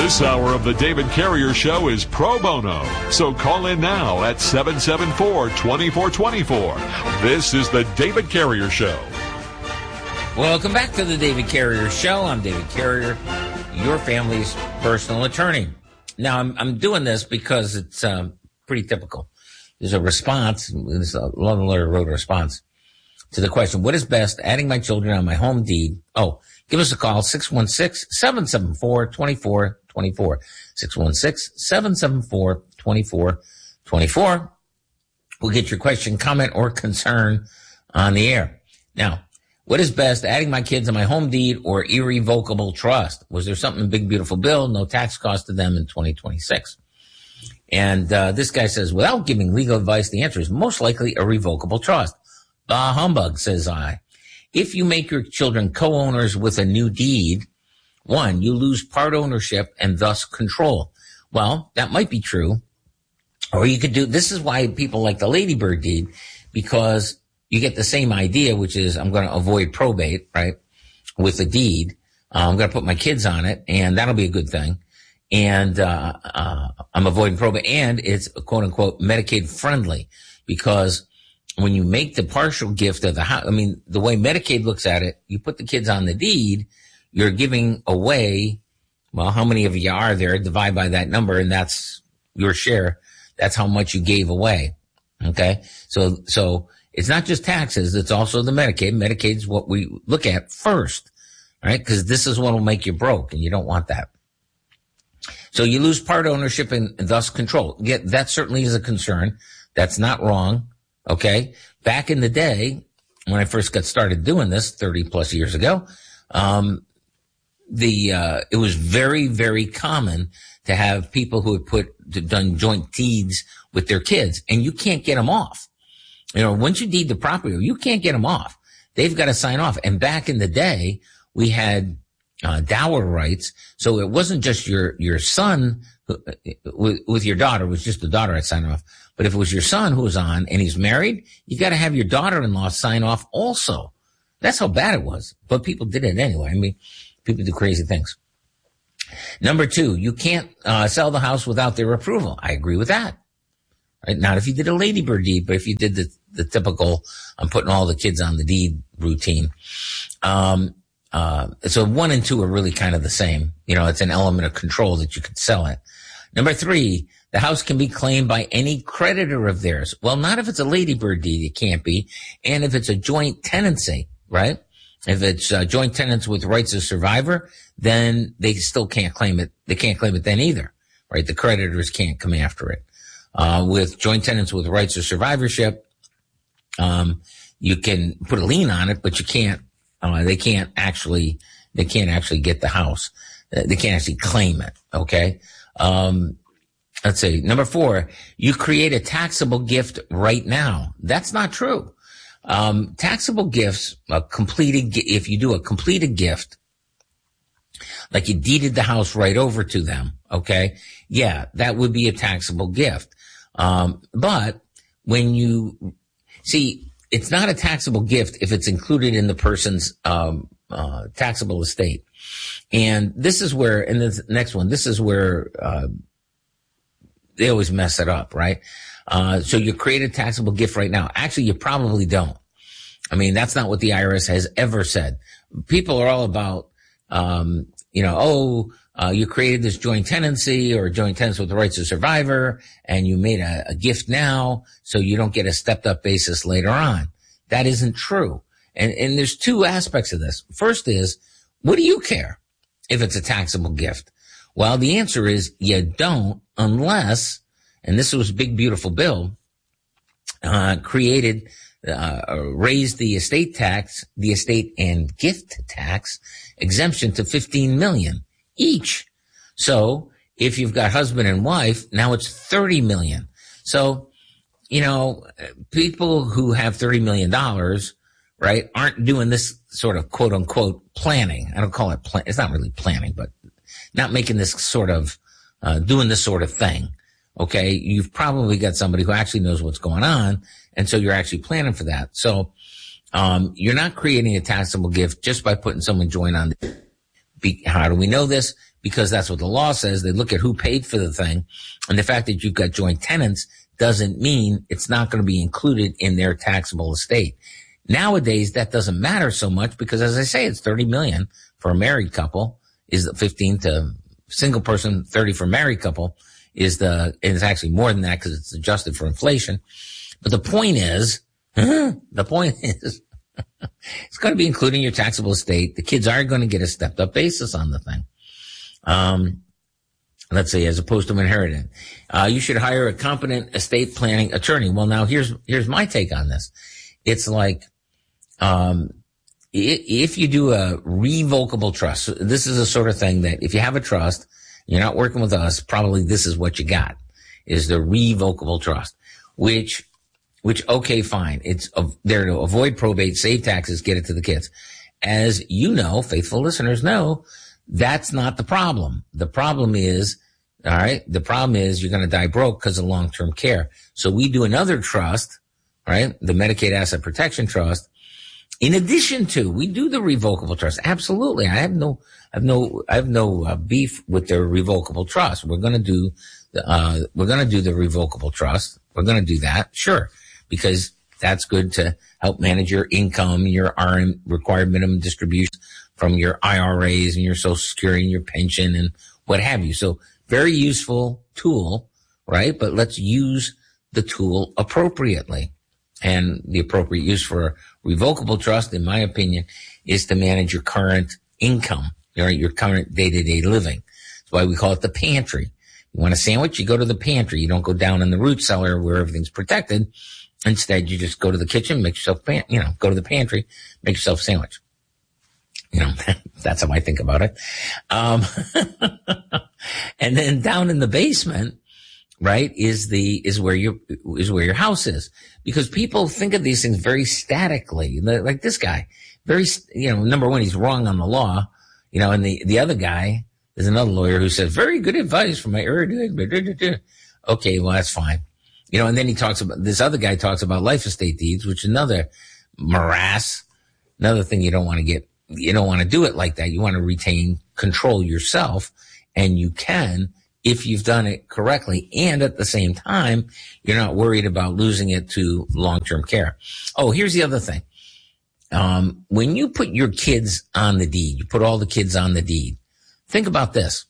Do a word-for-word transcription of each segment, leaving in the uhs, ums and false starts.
This hour of the David Carrier Show is pro bono. So call in now at seven seven four, two four two four. This is the David Carrier Show. Welcome back to the David Carrier Show. I'm David Carrier, your family's personal attorney. Now, I'm, I'm doing this because it's um, pretty typical. There's a response. There's a love letter wrote a response to the question, what is best, adding my children on my home deed? Oh, give us a call, six one six, seven seven four, two four two four, six one six, seven seven four, two four two four. We'll get your question, comment, or concern on the air. Now, what is best, adding my kids on my home deed or irrevocable trust? Was there something in Big Beautiful Bill, no tax cost to them in twenty twenty-six? And uh, this guy says, without giving legal advice, the answer is most likely a revocable trust. Bah humbug, says I. If you make your children co-owners with a new deed, one, you lose part ownership and thus control. Well, that might be true. Or you could do, this is why people like the Ladybird deed, because you get the same idea, which is I'm going to avoid probate, right, with a deed. Uh, I'm going to put my kids on it, and that'll be a good thing. And uh, uh I'm avoiding probate, and it's quote-unquote Medicaid-friendly, because when you make the partial gift of the house, I mean, the way Medicaid looks at it, you put the kids on the deed, you're giving away, well, how many of you are there? Divide by that number, and that's your share. That's how much you gave away, okay? So, so it's not just taxes, it's also the Medicaid. Medicaid's what we look at first, right? Because this is what will make you broke, and you don't want that. So you lose part ownership and, and thus control. Yeah, that certainly is a concern. That's not wrong, okay? Back in the day, when I first got started doing this thirty plus years ago, um, the, uh, it was very, very common to have people who had put, done joint deeds with their kids, and you can't get them off. You know, once you deed the property, you can't get them off. They've got to sign off. And back in the day, we had uh, dower rights. So it wasn't just your, your son who, with, with your daughter. It was just the daughter that signed off. But if it was your son who was on and he's married, you got to have your daughter-in-law sign off also. That's how bad it was. But people did it anyway. I mean, people do crazy things. Number two, you can't uh, sell the house without their approval. I agree with that. Right? Not if you did a Ladybird deed, but if you did the, the typical, I'm putting all the kids on the deed routine. Um, uh, so one and two are really kind of the same. You know, it's an element of control that you could sell it. Number three, the house can be claimed by any creditor of theirs. Well, not if it's a Ladybird deed, it can't be. And if it's a joint tenancy, right? If it's uh, joint tenants with rights of survivor, then they still can't claim it. They can't claim it then either, right? The creditors can't come after it. Uh, with joint tenants with rights of survivorship, um, you can put a lien on it, but you can't, uh, they can't actually, they can't actually get the house. They can't actually claim it. Okay. Um, let's see. Number four, you create a taxable gift right now. That's not true. Um, taxable gifts, a completed, if you do a completed gift, like you deeded the house right over to them. Okay. Yeah, that would be a taxable gift. Um, but when you see, it's not a taxable gift if it's included in the person's, um, uh, taxable estate. And this is where, and the next one, this is where, uh, they always mess it up, right? Uh, so you create a taxable gift right now. Actually, you probably don't. I mean, that's not what the I R S has ever said. People are all about, um, you know, oh, uh, you created this joint tenancy or joint tenants with the rights of survivor, and you made a, a gift now, so you don't get a stepped up basis later on. That isn't true. And, and there's two aspects of this. First is, what do you care if it's a taxable gift? Well, the answer is you don't, unless, and this was Big Beautiful Bill, uh, created, uh, raised the estate tax, the estate and gift tax exemption to fifteen million each. So if you've got husband and wife, now it's thirty million. So, you know, people who have thirty million dollars, right, aren't doing this sort of quote unquote planning. I don't call it plan. It's not really planning, but not making this sort of, uh, doing this sort of thing. Okay. You've probably got somebody who actually knows what's going on. And so you're actually planning for that. So, um, you're not creating a taxable gift just by putting someone joint on the, be, how do we know this? because that's what the law says. They look at who paid for the thing. And the fact that you've got joint tenants doesn't mean it's not going to be included in their taxable estate. Nowadays, that doesn't matter so much because, as I say, it's thirty million dollars for a married couple, is fifteen to single person, thirty for married couple is the, and it's actually more than that because it's adjusted for inflation. But the point is, the point is, it's going to be including your taxable estate. The kids are going to get a stepped up basis on the thing. Um, let's say, as opposed to inheritance. Uh, you should hire a competent estate planning attorney. Well, now here's, here's my take on this. It's like, um, if you do a revocable trust, this is the sort of thing that if you have a trust, you're not working with us, probably this is what you got, is the revocable trust, which, which, okay, fine. It's uh, there to avoid probate, save taxes, get it to the kids. As you know, faithful listeners know, that's not the problem. The problem is, all right, the problem is you're going to die broke because of long-term care. So we do another trust, right? The Medicaid Asset Protection Trust. In addition to, we do the revocable trust. Absolutely. I have no, I have no, I have no uh, beef with the revocable trust. We're going to do the, uh, we're going to do the revocable trust. We're going to do that. Sure. Because that's good to help manage your income, your R M required minimum distribution from your I R As and your Social Security and your pension and what have you. So very useful tool, right? But let's use the tool appropriately. And the appropriate use for a revocable trust, in my opinion, is to manage your current income, your, your current day-to-day living. That's why we call it the pantry. You want a sandwich, you go to the pantry. You don't go down in the root cellar where everything's protected. Instead, you just go to the kitchen, make yourself, pan- you know, go to the pantry, make yourself a sandwich. You know, that's how I think about it. Um, and then down in the basement, right, is the, is where your, is where your house is. Because people think of these things very statically. Like this guy, very, you know, number one, he's wrong on the law, you know, and the, the other guy, there's another lawyer who says, very good advice from my, okay, well, that's fine. You know, and then he talks about, this other guy talks about life estate deeds, which is another morass, another thing you don't want to get, you don't want to do it like that. You want to retain control yourself, and you can, if you've done it correctly, and at the same time, you're not worried about losing it to long-term care. Oh, here's the other thing. Um, when you put your kids on the deed, you put all the kids on the deed, think about this.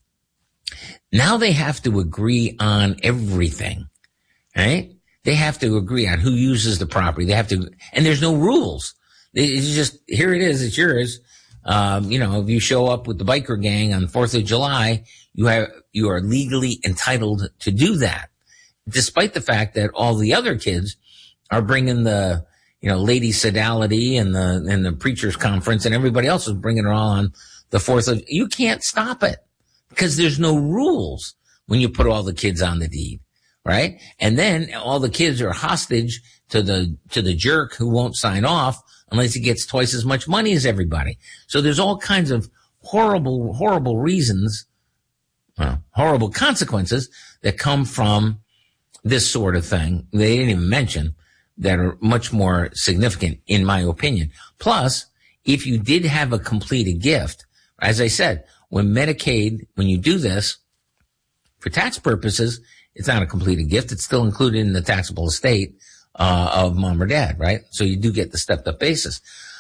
Now they have to agree on everything, right? They have to agree on who uses the property. They have to, and there's no rules. It's just, here it is, it's yours. Um, you know, if you show up with the biker gang on fourth of July, you have, you are legally entitled to do that, despite the fact that all the other kids are bringing the, you know, Lady Sodality and the, and the preacher's conference, and everybody else is bringing it all on the fourth of, you can't stop it because there's no rules when you put all the kids on the deed, right? And then all the kids are hostage to the, to the jerk who won't sign off unless he gets twice as much money as everybody. So there's all kinds of horrible, horrible reasons, well, horrible consequences that come from this sort of thing. They didn't even mention that are much more significant, in my opinion. Plus, if you did have a completed gift, as I said, when Medicaid, when you do this for tax purposes, it's not a completed gift. It's still included in the taxable estate Uh, of mom or dad, right? So you do get the stepped up basis,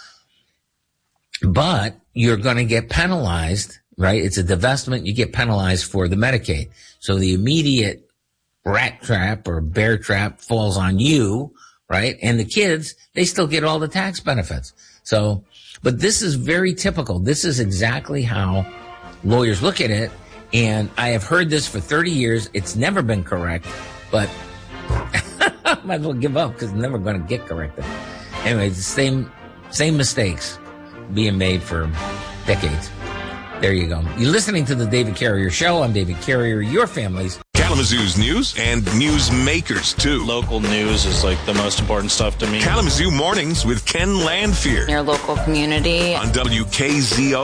but you're going to get penalized, right? It's a divestment. You get penalized for the Medicaid. So the immediate rat trap or bear trap falls on you, right? And the kids, they still get all the tax benefits. So, but this is very typical. This is exactly how lawyers look at it. And I have heard this for thirty years. It's never been correct, but might as well give up because it's never going to get corrected. Anyway, the same, same mistakes being made for decades. There you go. You're listening to the David Carrier Show. I'm David Carrier, your family's Kalamazoo's news and news makers too. Local news is like the most important stuff to me. Kalamazoo Mornings with Ken Landfear. Your local community. On W K Z O.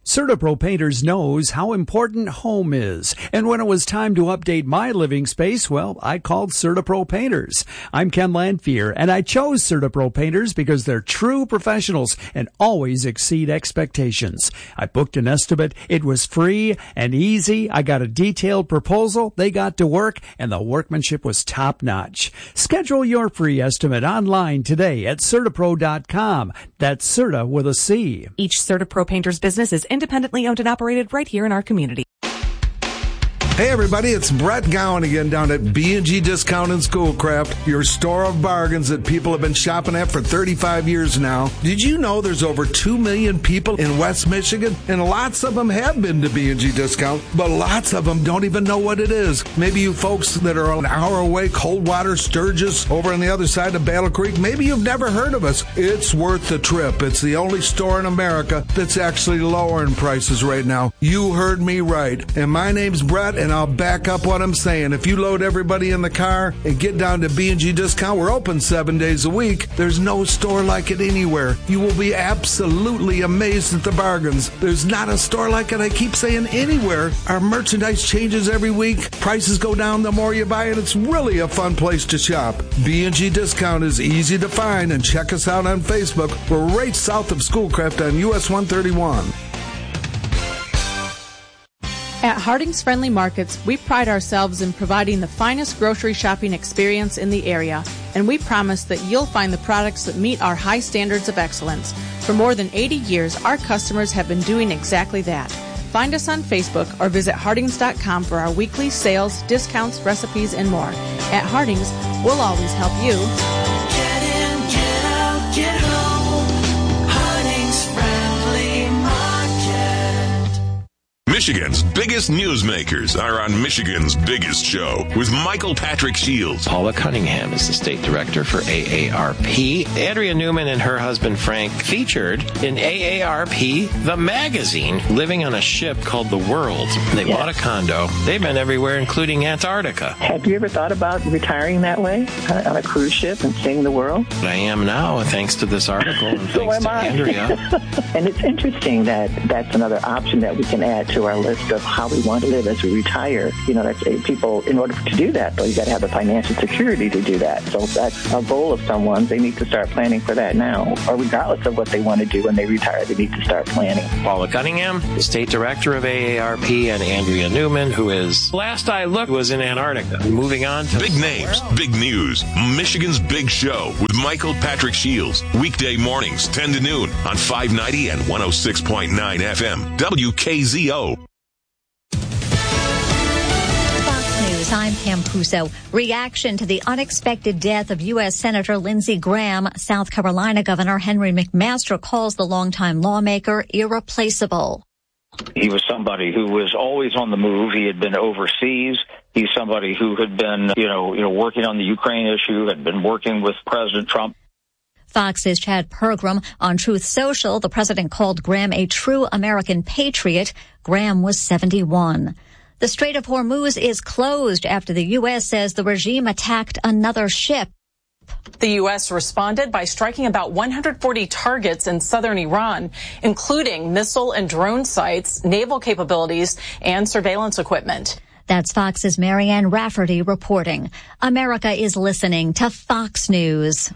CertaPro Painters knows how important home is. And when it was time to update my living space, well, I called CertaPro Painters. I'm Ken Lanphier, and I chose CertaPro Painters because they're true professionals and always exceed expectations. I booked an estimate. It was free and easy. I got a detailed proposal. They got to work, and the workmanship was top-notch. Schedule your free estimate online today at Certapro dot com. That's Certa with a C. Each CertaPro Painters business is independently owned and operated right here in our community. Hey everybody, it's Brett Gowan again down at B and G Discount and Schoolcraft, your store of bargains that people have been shopping at for thirty-five years now. Did you know there's over two million people in West Michigan? And lots of them have been to B and G Discount, but lots of them don't even know what it is. Maybe you folks that are an hour away, Coldwater, Sturgis, over on the other side of Battle Creek, maybe you've never heard of us. It's worth the trip. It's the only store in America that's actually lowering prices right now. You heard me right. And my name's Brett, and And I'll back up what I'm saying. If you load everybody in the car and get down to B and G Discount, we're open seven days a week. There's no store like it anywhere. You will be absolutely amazed at the bargains. There's not a store like it, I keep saying, anywhere. Our merchandise changes every week. Prices go down the more you buy it. It's really a fun place to shop. B and G Discount is easy to find, and check us out on Facebook. We're right south of Schoolcraft on U S one thirty-one. At Harding's Friendly Markets, we pride ourselves in providing the finest grocery shopping experience in the area, and we promise that you'll find the products that meet our high standards of excellence. For more than eighty years, our customers have been doing exactly that. Find us on Facebook or visit hardings dot com for our weekly sales, discounts, recipes, and more. At Harding's, we'll always help you. Get in, get out, get home. Harding's Friendly Market. Michigan's biggest newsmakers are on Michigan's biggest show with Michael Patrick Shields. Paula Cunningham is the state director for A A R P. Andrea Newman and her husband Frank featured in A A R P, the magazine, living on a ship called The World. They yes. bought a condo. They've been everywhere, including Antarctica. Have you ever thought about retiring that way uh, on a cruise ship and seeing the world? I am now, thanks to this article and so thanks am to I. Andrea. And it's interesting that that's another option that we can add to our list of how we want to live as we retire. You know, that's people, in order to do that, though, you got to have the financial security to do that. So if that's a goal of someone, they need to start planning for that now. Or regardless of what they want to do when they retire, they need to start planning. Paula Cunningham, the state director of A A R P, and Andrea Newman, who is, last I looked, was in Antarctica. Moving on to big names, big news. Michigan's Big Show with Michael Patrick Shields. Weekday mornings, ten to noon on five ninety and one oh six point nine F M. W K Z O. I'm Pam Puso. Reaction to the unexpected death of U S Senator Lindsey Graham. South Carolina Governor Henry McMaster calls the longtime lawmaker irreplaceable. He was somebody who was always on the move. He had been overseas. He's somebody who had been, you know, you know, working on the Ukraine issue, had been working with President Trump. Fox's Chad Pergram on Truth Social. The president called Graham a true American patriot. Graham was seventy-one. The Strait of Hormuz is closed after the U S says the regime attacked another ship. The U S responded by striking about one hundred forty targets in southern Iran, including missile and drone sites, naval capabilities, and surveillance equipment. That's Fox's Marianne Rafferty reporting. America is listening to Fox News.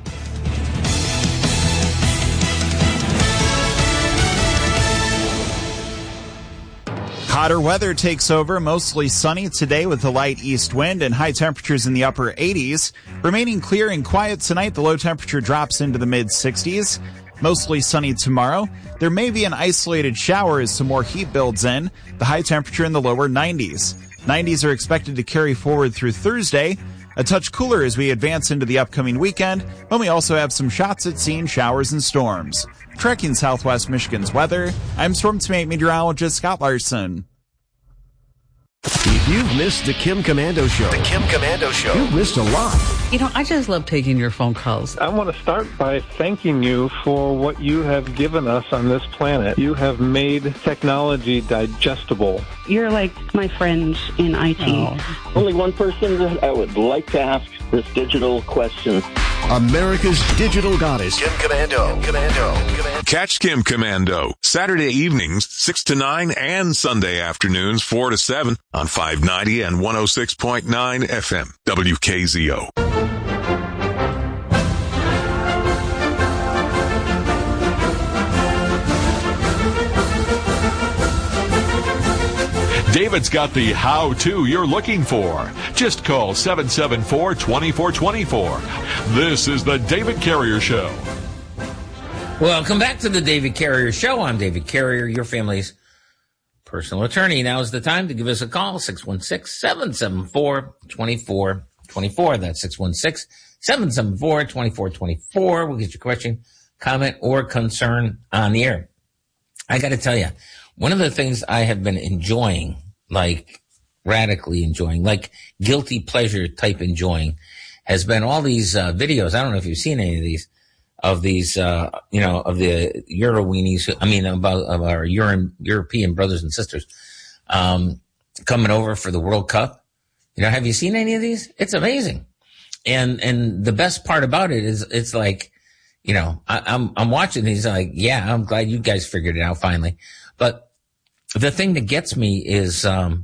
Hotter weather takes over, mostly sunny today with a light east wind and high temperatures in the upper eighties. Remaining clear and quiet tonight, the low temperature drops into the mid sixties. Mostly sunny tomorrow. There may be an isolated shower as some more heat builds in. The high temperature in the lower nineties. nineties are expected to carry forward through Thursday. A touch cooler as we advance into the upcoming weekend, when we also have some shots at seeing showers and storms. Tracking Southwest Michigan's weather, I'm Storm Team meteorologist Scott Larson. If you've missed the Kim Komando Show, The Kim Komando Show, you've missed a lot. You know, I just love taking your phone calls. I want to start by thanking you for what you have given us on this planet. You have made technology digestible. You're like my friends in I T. Oh. Only one person that I would like to ask this digital question. America's digital goddess. Kim Commando. Kim Commando. Commando. Catch Kim Commando Saturday evenings, six to nine, and Sunday afternoons, four to seven on five ninety and one oh six point nine F M. W K Z O. David's got the how-to you're looking for. Just call seven seven four, two four two four. This is the David Carrier Show. Welcome back to the David Carrier Show. I'm David Carrier, your family's personal attorney. Now is the time to give us a call, six one six, seven seven four, two four two four. That's six one six, seven seven four, two four two four. We'll get your question, comment, or concern on the air. I got to tell you, one of the things I have been enjoying, like radically enjoying, like guilty pleasure type enjoying, has been all these uh, videos. I don't know if you've seen any of these, of these, uh, you know, of the Euroweenies. I mean, about of our Euro- European brothers and sisters um, coming over for the World Cup. You know, have you seen any of these? It's amazing. And and the best part about it is, it's like, you know, I, I'm I'm watching these, like, yeah, I'm glad you guys figured it out finally. But the thing that gets me is um,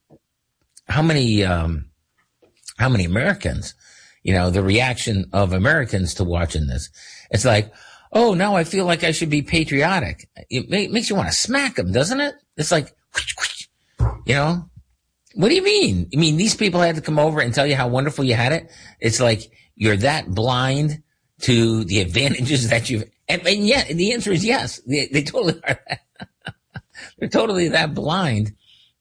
how many um, how many Americans, you know, the reaction of Americans to watching this. It's like, oh, now I feel like I should be patriotic. It ma- makes you want to smack them, doesn't it? It's like, you know, what do you mean? I mean, these people had to come over and tell you how wonderful you had it. It's like you're that blind to the advantages that you've, and, and yet the answer is yes. They, they totally are that. They're totally that blind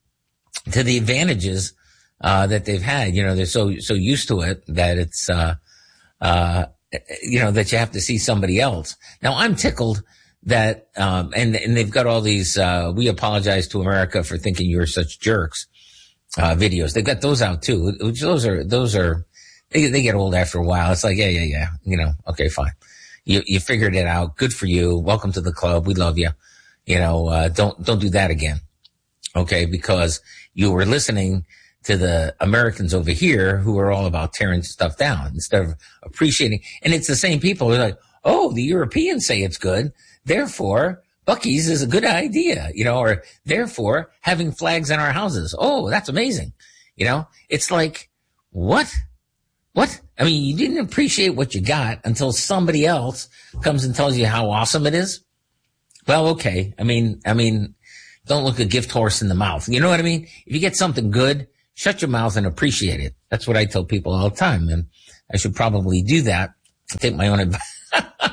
to the advantages uh, that they've had. You know, they're so so used to it that it's, uh, uh, you know, that you have to see somebody else. Now, I'm tickled that, um, and and they've got all these. Uh, we apologize to America for thinking you're such jerks. Uh, videos. They've got those out too. Which those are those are they they get old after a while. It's like yeah yeah yeah. You know, okay, fine. You you figured it out. Good for you. Welcome to the club. We love you. You know, uh, don't, don't do that again. Okay. Because you were listening to the Americans over here who are all about tearing stuff down instead of appreciating. And it's the same people who are like, oh, the Europeans say it's good. Therefore, Buc-ee's is a good idea, you know, or therefore having flags in our houses. Oh, that's amazing. You know, it's like, what? What? I mean, you didn't appreciate what you got until somebody else comes and tells you how awesome it is. Well, okay. I mean, I mean, don't look a gift horse in the mouth. You know what I mean? If you get something good, shut your mouth and appreciate it. That's what I tell people all the time. And I should probably do that. Take my own advice.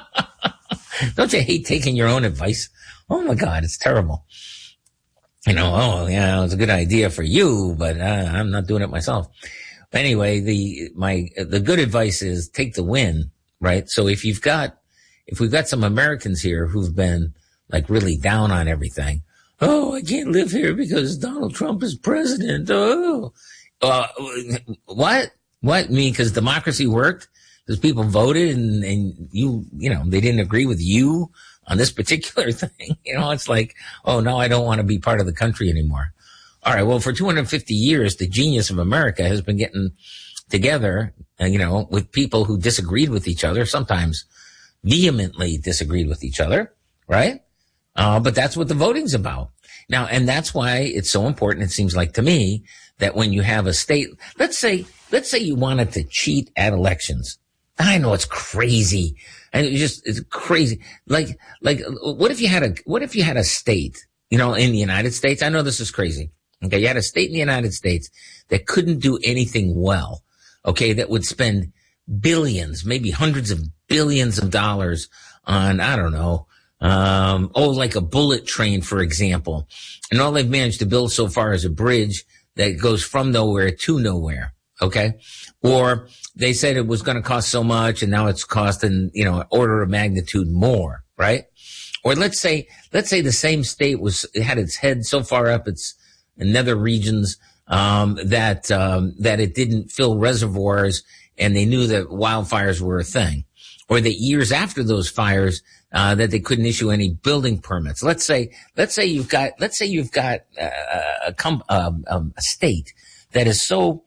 Don't you hate taking your own advice? Oh my God, it's terrible. You know, oh yeah, it was a good idea for you, but uh, I'm not doing it myself. Anyway, the, my, the good advice is take the win, right? So if you've got, if we've got some Americans here who've been like really down on everything. Oh, I can't live here because Donald Trump is president. Oh, uh, what? What? I mean, because democracy worked? Because people voted and, and you, you know, they didn't agree with you on this particular thing. You know, it's like, oh, no, I don't want to be part of the country anymore. All right. Well, for two hundred fifty years, the genius of America has been getting together, uh, you know, with people who disagreed with each other, sometimes vehemently disagreed with each other, right? Uh, but that's what the voting's about. Now, and that's why it's so important, it seems like to me, that when you have a state, let's say, let's say you wanted to cheat at elections. I know it's crazy. And it's just, it's crazy. Like, like, what if you had a, what if you had a state, you know, in the United States? I know this is crazy. Okay. You had a state in the United States that couldn't do anything well. Okay. That would spend billions, maybe hundreds of billions of dollars on, I don't know, um, oh, like a bullet train, for example. And all they've managed to build so far is a bridge that goes from nowhere to nowhere. Okay. Or they said it was going to cost so much and now it's costing, you know, an order of magnitude more, right? Or let's say, let's say the same state was, it had its head so far up its nether regions, um, that, um, that it didn't fill reservoirs and they knew that wildfires were a thing. Or that years after those fires, uh, that they couldn't issue any building permits. Let's say, let's say you've got, let's say you've got uh, a, com- um, um, a state that is so,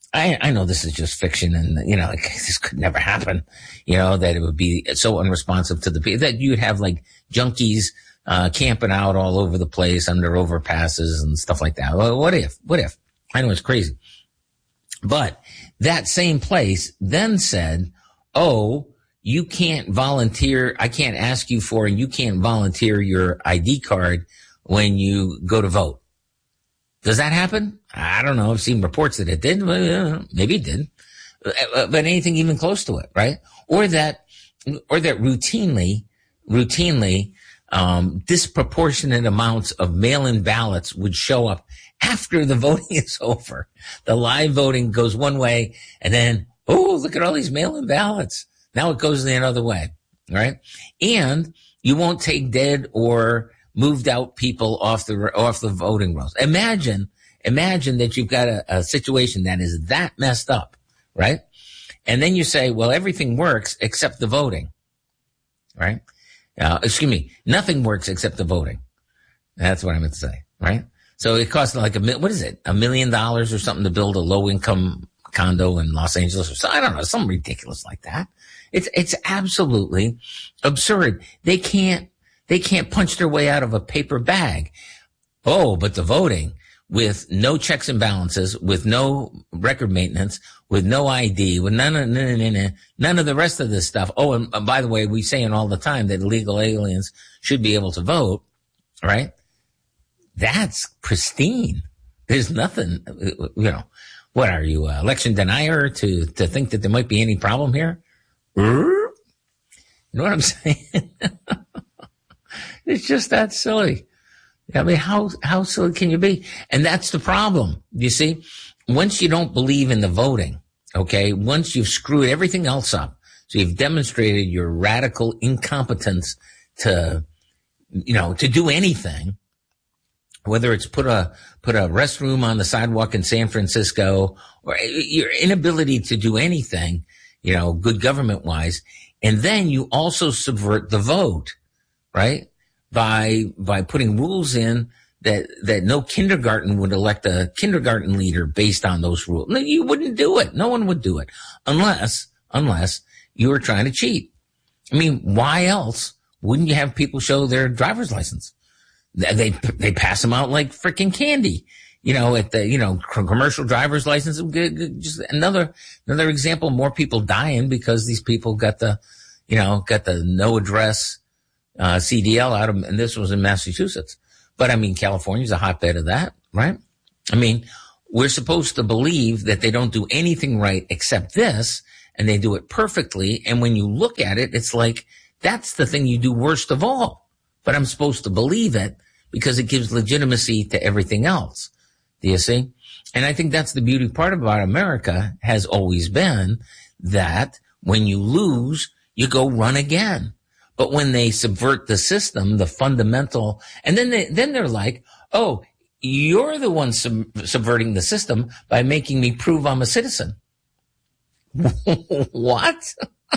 I, I know this is just fiction and, you know, like this could never happen, you know, that it would be so unresponsive to the people that you'd have like junkies, uh, camping out all over the place under overpasses and stuff like that. Well, what if, what if? I know it's crazy. But that same place then said, oh, you can't volunteer. I can't ask you for, and you can't volunteer your I D card when you go to vote. Does that happen? I don't know. I've seen reports that it did. Maybe it did. But anything even close to it, right? Or that, or that routinely, routinely, um, disproportionate amounts of mail-in ballots would show up after the voting is over. The live voting goes one way, and then, oh, look at all these mail-in ballots. Now it goes the other way, right? And you won't take dead or moved out people off the off the voting rolls. Imagine, imagine that you've got a, a situation that is that messed up, right? And then you say, well, everything works except the voting, right? Uh, excuse me, nothing works except the voting. That's what I meant to say, right? So it costs like a what is it, a million dollars or something to build a low income condo in Los Angeles or something. I don't know, something ridiculous like that. It's it's absolutely absurd. They can't. They can't punch their way out of a paper bag. Oh, but the voting with no checks and balances, with no record maintenance, with no I D, with none of, none, none, none of the rest of this stuff. Oh, and by the way, we saying all the time that illegal aliens should be able to vote, right? That's pristine. There's nothing, you know, what are you, uh, election denier to, to think that there might be any problem here? You know what I'm saying? It's just that silly. I mean, how, how silly can you be? And that's the problem. You see, once you don't believe in the voting, okay, once you've screwed everything else up, so you've demonstrated your radical incompetence to, you know, to do anything, whether it's put a, put a restroom on the sidewalk in San Francisco or your inability to do anything, you know, good government wise. And then you also subvert the vote, right? By, by putting rules in that, that no kindergarten would elect a kindergarten leader based on those rules. No, you wouldn't do it. No one would do it unless, unless you were trying to cheat. I mean, why else wouldn't you have people show their driver's license? They, they pass them out like freaking candy, you know, at the, you know, commercial driver's license. Just another, another example, more people dying because these people got the, you know, got the no address, Uh, C D L out of, and this was in Massachusetts. But I mean, California's a hotbed of that, right? I mean, we're supposed to believe that they don't do anything right except this, and they do it perfectly. And when you look at it, it's like, that's the thing you do worst of all. But I'm supposed to believe it because it gives legitimacy to everything else. Do you see? And I think that's the beauty part about America has always been that when you lose, you go run again. But when they subvert the system, the fundamental, and then they, then they're like, oh, you're the one sub- subverting the system by making me prove I'm a citizen. What?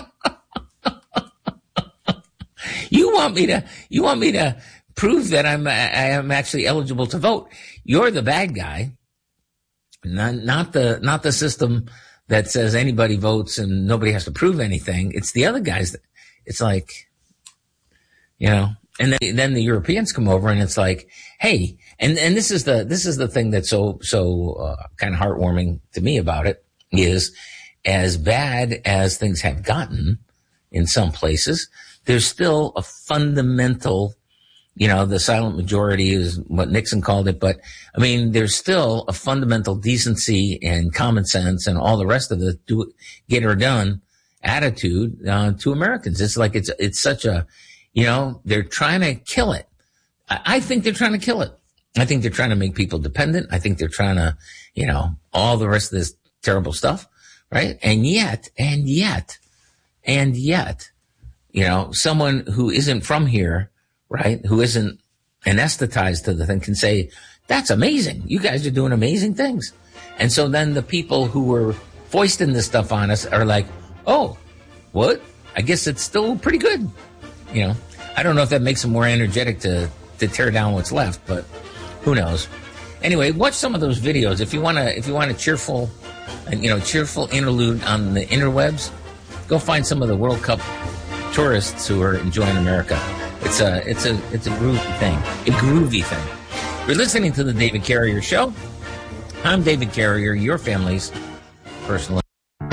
You want me to, you want me to prove that I'm, I am actually eligible to vote. You're the bad guy, not, not the, not the system that says anybody votes and nobody has to prove anything. It's the other guys that, it's like, you know, and then, then the Europeans come over and it's like, hey, and, and this is the, this is the thing that's so, so, uh, kind of heartwarming to me about it is as bad as things have gotten in some places, there's still a fundamental, you know, the silent majority is what Nixon called it. But I mean, there's still a fundamental decency and common sense and all the rest of the do get her done attitude, uh, to Americans. It's like, it's, it's such a, you know, they're trying to kill it. I, I think they're trying to kill it. I think they're trying to make people dependent. I think they're trying to, you know, all the rest of this terrible stuff, right? And yet, and yet, and yet, you know, someone who isn't from here, right, who isn't anesthetized to the thing can say, that's amazing. You guys are doing amazing things. And so then the people who were foisting this stuff on us are like, oh, what? I guess it's still pretty good. You know, I don't know if that makes them more energetic to, to tear down what's left, but who knows? Anyway, watch some of those videos if you want to. If you want a cheerful a you know cheerful interlude on the interwebs, go find some of the World Cup tourists who are enjoying America. It's a it's a it's a groovy thing, a groovy thing. You're listening to the David Carrier Show. I'm David Carrier, your family's personal.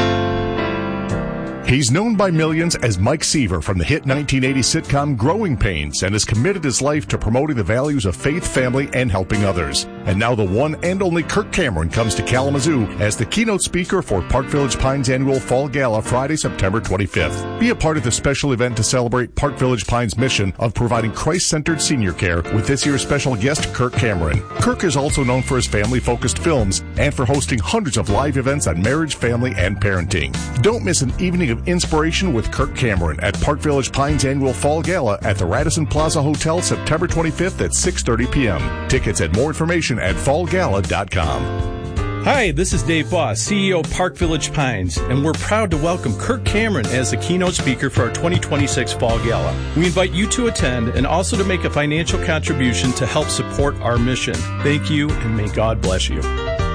He's known by millions as Mike Seaver from the hit nineteen eighty sitcom Growing Pains and has committed his life to promoting the values of faith, family, and helping others. And now the one and only Kirk Cameron comes to Kalamazoo as the keynote speaker for Park Village Pines annual Fall Gala Friday, September twenty-fifth. Be a part of the special event to celebrate Park Village Pines' mission of providing Christ-centered senior care with this year's special guest, Kirk Cameron. Kirk is also known for his family-focused films and for hosting hundreds of live events on marriage, family, and parenting. Don't miss an evening of inspiration with Kirk Cameron at Park Village Pines annual Fall Gala at the Radisson Plaza Hotel September twenty-fifth at six thirty p.m. Tickets and more information at fall gala dot com. Hi, this is Dave Voss, C E O of Park Village Pines, and we're proud to welcome Kirk Cameron as the keynote speaker for our twenty twenty-six Fall Gala. We invite you to attend and also to make a financial contribution to help support our mission. Thank you, and may God bless you.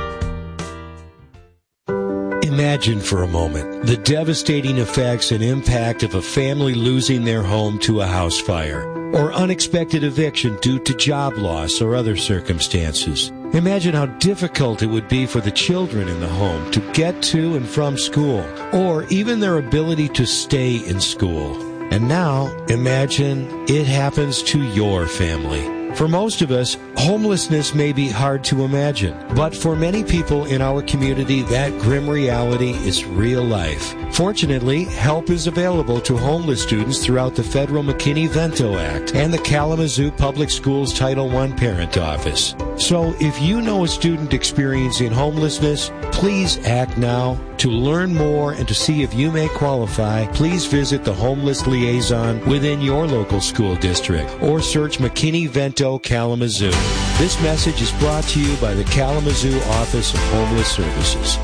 Imagine for a moment the devastating effects and impact of a family losing their home to a house fire, or unexpected eviction due to job loss or other circumstances. Imagine how difficult it would be for the children in the home to get to and from school, or even their ability to stay in school. And now, imagine it happens to your family. For most of us, homelessness may be hard to imagine, but for many people in our community, that grim reality is real life. Fortunately, help is available to homeless students throughout the federal McKinney-Vento Act and the Kalamazoo Public Schools Title one Parent Office. So if you know a student experiencing homelessness, please act now. To learn more and to see if you may qualify, please visit the Homeless Liaison within your local school district or search McKinney-Vento Kalamazoo. This message is brought to you by the Kalamazoo Office of Homeless Services.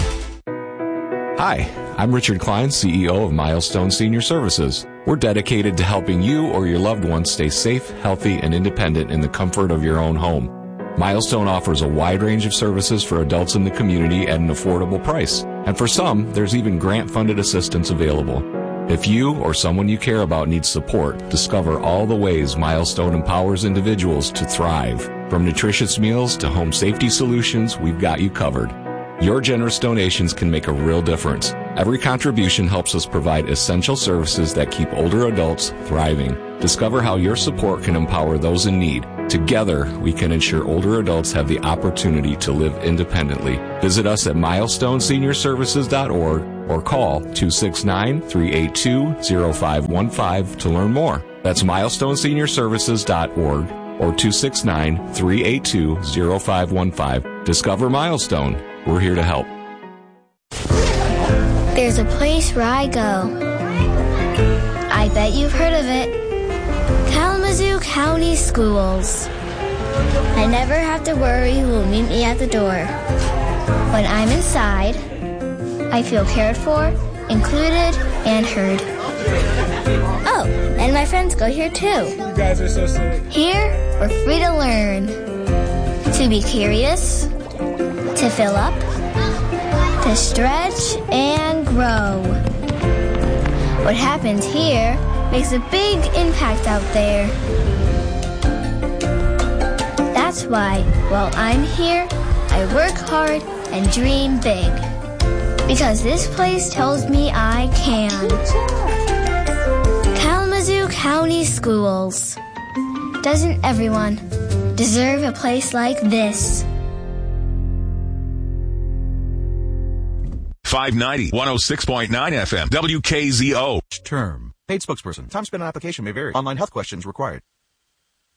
Hi, I'm Richard Klein, C E O of Milestone Senior Services. We're dedicated to helping you or your loved ones stay safe, healthy, and independent in the comfort of your own home. Milestone offers a wide range of services for adults in the community at an affordable price. And for some, there's even grant-funded assistance available. If you or someone you care about needs support, discover all the ways Milestone empowers individuals to thrive. From nutritious meals to home safety solutions, we've got you covered. Your generous donations can make a real difference. Every contribution helps us provide essential services that keep older adults thriving. Discover how your support can empower those in need. Together, we can ensure older adults have the opportunity to live independently. Visit us at milestone senior services dot org or call two six nine, three eight two, zero five one five to learn more. That's milestone senior services dot org or two six nine, three eight two, zero five one five. Discover Milestone. We're here to help. There's a place where I go. I bet you've heard of it. Kalamazoo County Schools. I never have to worry who will meet me at the door. When I'm inside, I feel cared for, included, and heard. Oh, and my friends go here too. You guys are so sweet. Here, we're free to learn. To be curious, to fill up, to stretch and grow. What happens here makes a big impact out there. That's why, while I'm here, I work hard and dream big. Because this place tells me I can. Kalamazoo County Schools. Doesn't everyone deserve a place like this? five ninety, one oh six point nine F M, W K Z O. Term. Paid spokesperson. Time spent on application may vary. Online health questions required.